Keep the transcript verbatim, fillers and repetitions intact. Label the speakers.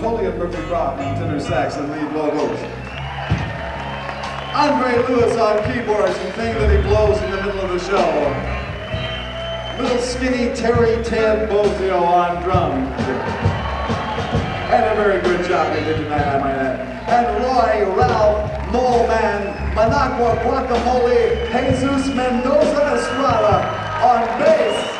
Speaker 1: Napoleon Brooksy Brock on tenor sax and lead vocals. Andre Lewis on keyboards and thing that he blows in the middle of the show. Little skinny Terry Ted Bozio on drums. And a very good job they did tonight, I might add. And Roy, Ralph, Mole Man, Managua Guacamole, Jesus Mendoza Estrada on bass.